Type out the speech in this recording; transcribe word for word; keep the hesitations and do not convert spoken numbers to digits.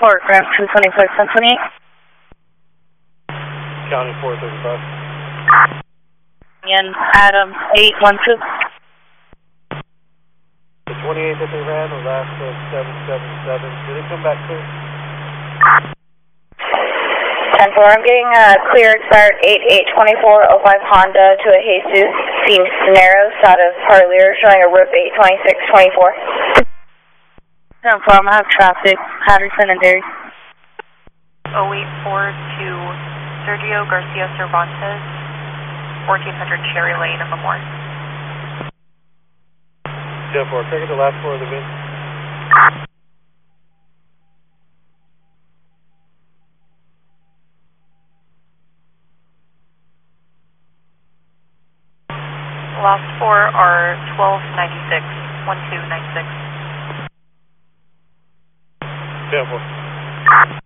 Port Grant two twenty-four, ten twenty-eight. County four thirty-five. And Adam eight one two. The twenty-eight that they ran was last of seven seven seven. Did it come back clear? ten four, I'm getting a clear expired eight eight twenty-four oh five Honda to a Jesus Cisneros out of Parlier showing a R I P eight twenty-six twenty-four. ten four, I'm going to have traffic, Patterson and Dairy. oh eight four two Sergio Garcia Cervantes, fourteen hundred Cherry Lane in Lemoore. ten four, take it the last four of the V I N. Last four are twelve ninety-six, one two nine six. ten four.